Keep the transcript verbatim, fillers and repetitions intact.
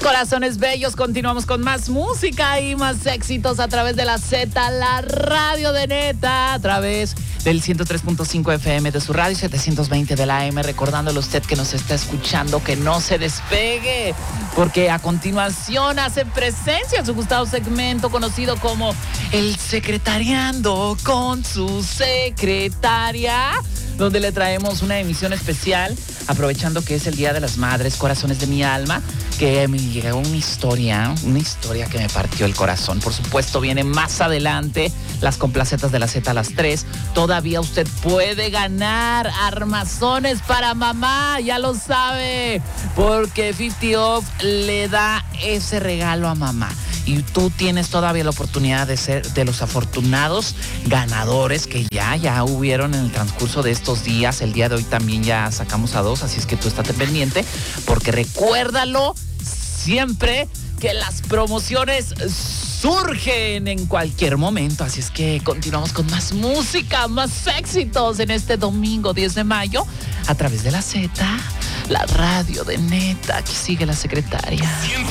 Corazones bellos, continuamos con más música y más éxitos a través de la Z, la radio de Neta, a través del ciento tres punto cinco F M de su radio, setecientos veinte de la A M, recordándole a usted que nos está escuchando que no se despegue, porque a continuación hace presencia su gustado segmento conocido como El Secretariando con su secretaria, donde le traemos una emisión especial, aprovechando que es el Día de las Madres, corazones de mi alma, que me llegó una historia, una historia que me partió el corazón. Por supuesto, viene más adelante las complacetas de la Z a las tres. Todavía usted puede ganar armazones para mamá, ya lo sabe, porque cincuenta Off le da ese regalo a mamá. Y tú tienes todavía la oportunidad de ser de los afortunados ganadores que ya, ya hubieron en el transcurso de estos días. El día de hoy también ya sacamos a dos, así es que tú estate pendiente, porque recuérdalo siempre que las promociones surgen en cualquier momento. Así es que continuamos con más música, más éxitos en este domingo diez de mayo a través de la Z, la radio de Neta. Aquí sigue la secretaria.